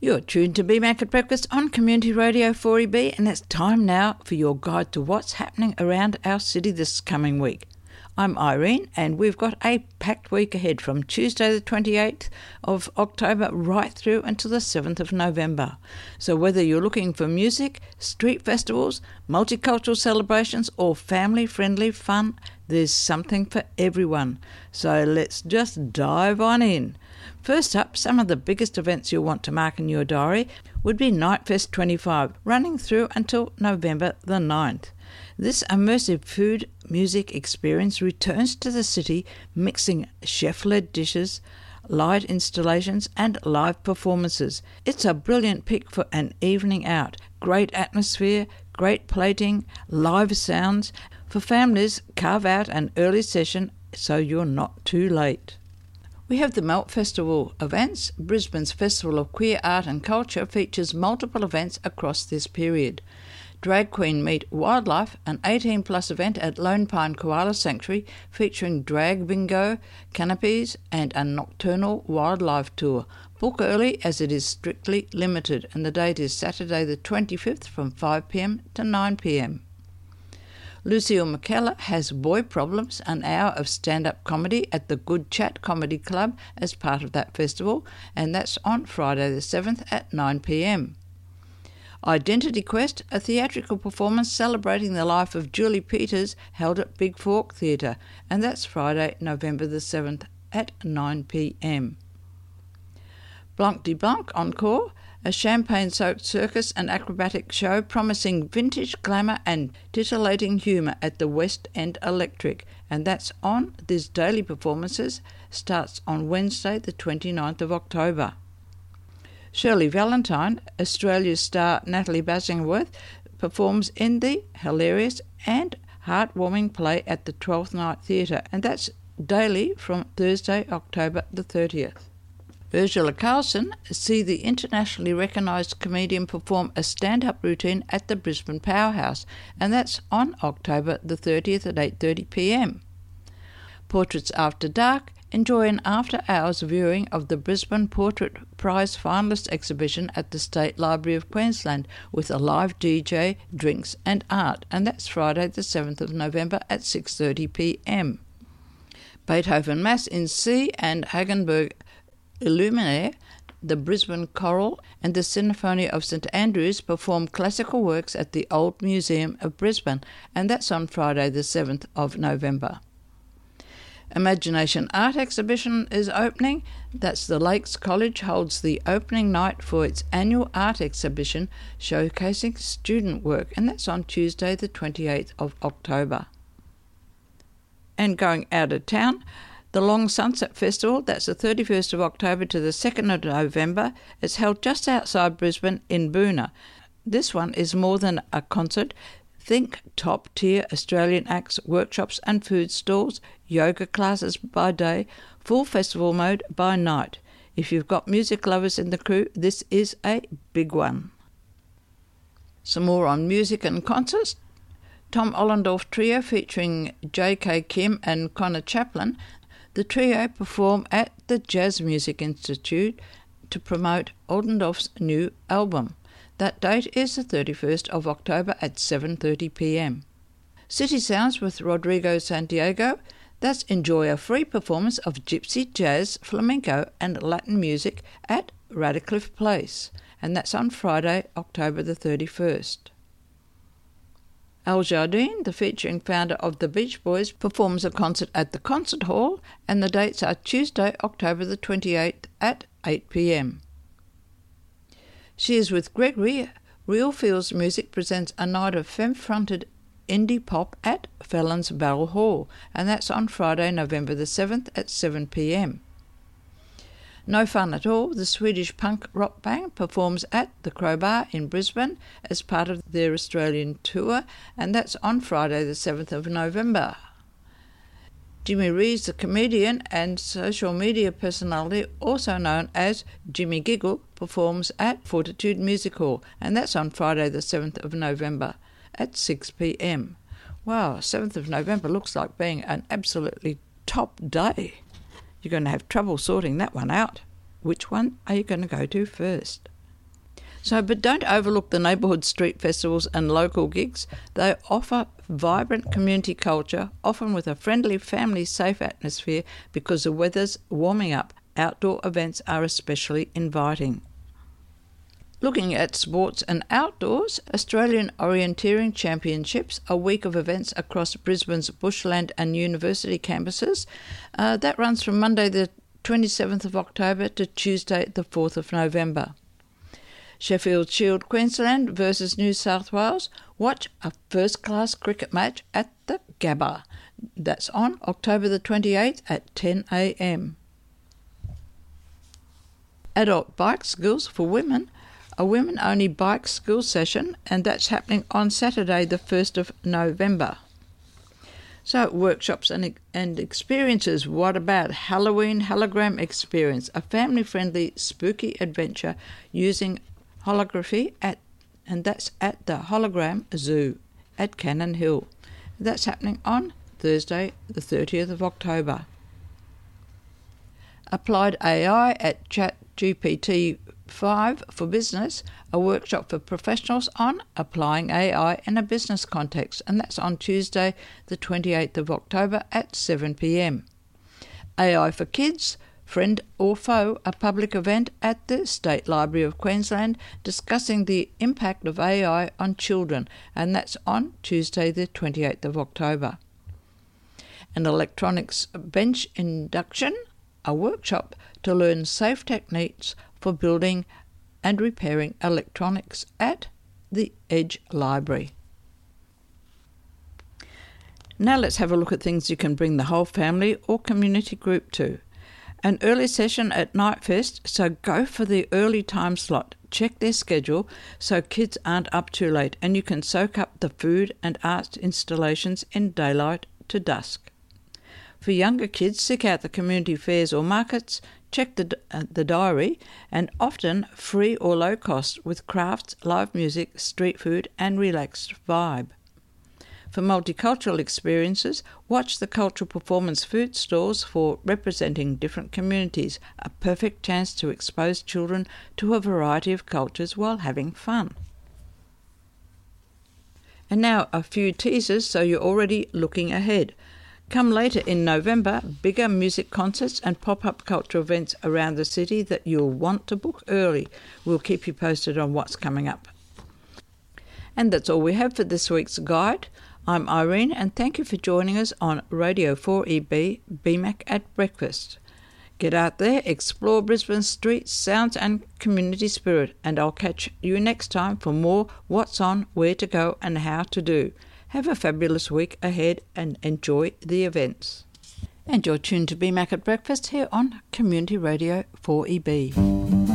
You're tuned to BMAC at Breakfast on Community Radio 4EB, and it's time now for your guide to what's happening around our city this coming week. I'm Irene, and we've got a packed week ahead from Tuesday the 28th of October right through until the 7th of November. So whether you're looking for music, street festivals, multicultural celebrations or family-friendly fun, there's something for everyone. So let's just dive on in. First up, some of the biggest events you'll want to mark in your diary would be Nightfest 25, running through until November the 9th. This immersive food music experience returns to the city, mixing chef-led dishes, light installations and live performances. It's a brilliant pick for an evening out. Great atmosphere, great plating, live sounds. For families, carve out an early session so you're not too late. We have the Melt Festival events. Brisbane's Festival of Queer Art and Culture features multiple events across this period. Drag Queen Meet Wildlife, an 18-plus event at Lone Pine Koala Sanctuary featuring drag bingo, canopies and a nocturnal wildlife tour. Book early as it is strictly limited, and the date is Saturday the 25th from 5pm to 9pm. Lucille McKellar has Boy Problems, an hour of stand-up comedy at the Good Chat Comedy Club as part of that festival, and that's on Friday the 7th at 9pm. Identity Quest, a theatrical performance celebrating the life of Julie Peters, held at Big Fork Theatre, and that's Friday, November the 7th at 9pm. Blanc de Blanc Encore, a champagne-soaked circus and acrobatic show promising vintage glamour and titillating humour at the West End Electric, and that's on. There's daily performances, starts on Wednesday the 29th of October. Shirley Valentine, Australia's star Natalie Bassingworth, performs in the hilarious and heartwarming play at the 12th Night Theatre, and that's daily from Thursday, October the 30th. Ursula Carlson, see the internationally recognised comedian perform a stand-up routine at the Brisbane Powerhouse, and that's on October the 30th at 8:30pm. Portraits After Dark, enjoy an after-hours viewing of the Brisbane Portrait Prize finalist exhibition at the State Library of Queensland with a live DJ, drinks and art, and that's Friday the 7th of November at 6:30pm. Beethoven Mass in C and Hagenberg Illuminaire, the Brisbane Choral and the Symphony of St Andrews perform classical works at the Old Museum of Brisbane, and that's on Friday the 7th of November. Imagination Art Exhibition is opening. That's the Lakes College holds the opening night for its annual art exhibition showcasing student work, and that's on Tuesday the 28th of October. And going out of town, the Long Sunset Festival, that's the 31st of October to the 2nd of November, is held just outside Brisbane in Boonah. This one is more than a concert. Think top-tier Australian acts, workshops and food stalls, yoga classes by day, full festival mode by night. If you've got music lovers in the crew, this is a big one. Some more on music and concerts. Tom Ollendorf Trio featuring J.K. Kim and Connor Chaplin. The trio perform at the Jazz Music Institute to promote Ollendorf's new album. That date is the 31st of October at 7:30pm. City Sounds with Rodrigo Santiago. That's enjoy a free performance of gypsy, jazz, flamenco and Latin music at Radcliffe Place, and that's on Friday, October the 31st. Al Jardine, the featuring founder of the Beach Boys, performs a concert at the Concert Hall, and the dates are Tuesday, October the 28th at 8pm. She is with Gregory. Real Feels Music presents a night of femme-fronted indie pop at Felons Barrel Hall, and that's on Friday, November the 7th at 7pm. No Fun at All, the Swedish punk rock band, performs at the Crowbar in Brisbane as part of their Australian tour, and that's on Friday the 7th of November. Jimmy Rees, the comedian and social media personality, also known as Jimmy Giggle, performs at Fortitude Music Hall, and that's on Friday the 7th of November at 6pm. Wow, 7th of November looks like being an absolutely top day. You're going to have trouble sorting that one out. Which one are you going to go to first? But don't overlook the neighbourhood street festivals and local gigs. They offer vibrant community culture, often with a friendly, family-safe atmosphere because the weather's warming up. Outdoor events are especially inviting. Looking at sports and outdoors, Australian Orienteering Championships, a week of events across Brisbane's Bushland and University campuses. That runs from Monday the 27th of October to Tuesday the 4th of November. Sheffield Shield Queensland versus New South Wales. Watch a first-class cricket match at the Gabba. That's on October the 28th at 10 a.m. Adult bike skills for women. A women-only bike school session, and that's happening on Saturday the 1st of November. So, workshops and experiences. What about Halloween Hologram Experience, a family-friendly spooky adventure using holography and that's at the Hologram Zoo at Cannon Hill. That's happening on Thursday the 30th of October. Applied AI at ChatGPT 5 for Business, a workshop for professionals on applying AI in a business context, and that's on Tuesday the 28th of October at 7 p.m. AI for Kids, Friend or Foe, a public event at the State Library of Queensland discussing the impact of AI on children, and that's on Tuesday the 28th of October. An electronics bench induction, a workshop to learn safe techniques for building and repairing electronics at the Edge Library. Now let's have a look at things you can bring the whole family or community group to. An early session at Nightfest, so go for the early time slot. Check their schedule so kids aren't up too late and you can soak up the food and art installations in daylight to dusk. For younger kids, seek out the community fairs or markets, check the diary, and often free or low cost with crafts, live music, street food and relaxed vibe. For multicultural experiences, watch the cultural performance food stalls for representing different communities, a perfect chance to expose children to a variety of cultures while having fun. And now a few teasers so you're already looking ahead. Come later in November, bigger music concerts and pop-up cultural events around the city that you'll want to book early. We'll keep you posted on what's coming up. And that's all we have for this week's guide. I'm Irene and thank you for joining us on Radio 4EB BMAC at Breakfast. Get out there, explore Brisbane's streets, sounds and community spirit, and I'll catch you next time for more what's on, where to go and how to do. Have a fabulous week ahead and enjoy the events. And you're tuned to BMAC at Breakfast here on Community Radio 4EB.